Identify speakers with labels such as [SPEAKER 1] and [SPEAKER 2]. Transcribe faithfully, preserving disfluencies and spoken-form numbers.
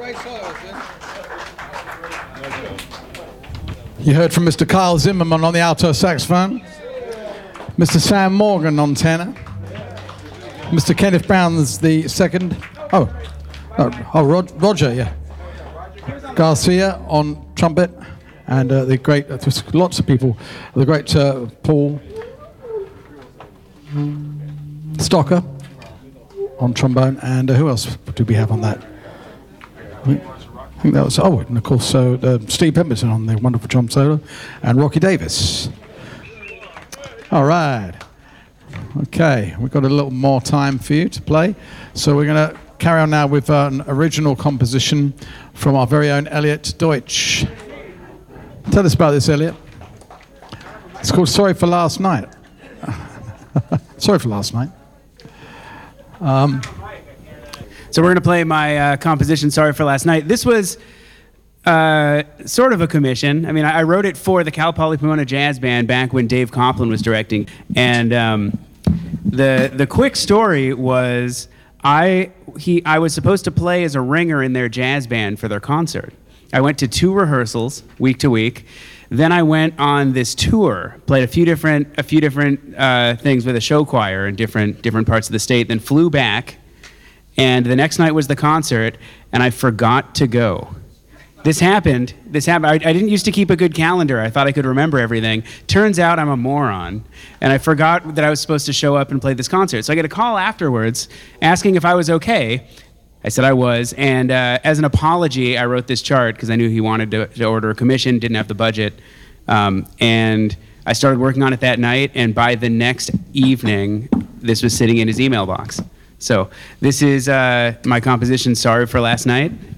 [SPEAKER 1] You heard from Mister Kyle Zimmerman on the alto saxophone, Mister Sam Morgan on tenor, Mister Kenneth Brown's the second. Oh, oh, oh Rod, Roger, yeah. Garcia on trumpet, and uh, the great, uh, there's lots of people, the great uh, Paul Stocker on trombone, and uh, who else did we have on that? I think that was, oh, and of course uh, uh, Steve Pemberton on the wonderful drum solo, and Rocky Davis. All right. Okay, we've got a little more time for you to play, so we're going to carry on now with uh, an original composition from our very own Elliot Deutsch. Tell us about this, Elliot. It's called Sorry for Last Night. Sorry for last night. Um,
[SPEAKER 2] so we're going to play my uh, composition, Sorry for Last Night. This was uh, sort of a commission. I mean, I, I wrote it for the Cal Poly Pomona Jazz Band back when Dave Coplin was directing. And um, the the quick story was I he I was supposed to play as a ringer in their jazz band for their concert. I went to two rehearsals week to week. Then I went on this tour, played a few different a few different uh, things with a show choir in different different parts of the state. Then flew back, and the next night was the concert, and I forgot to go. This happened. This happened. I, I didn't used to keep a good calendar. I thought I could remember everything. Turns out I'm a moron, and I forgot that I was supposed to show up and play this concert. So I get a call afterwards asking if I was okay. I said I was, and uh, as an apology, I wrote this chart because I knew he wanted to, to order a commission, didn't have the budget, um, and I started working on it that night, and by the next evening, this was sitting in his email box. So this is uh, my composition, Sorry for Last Night.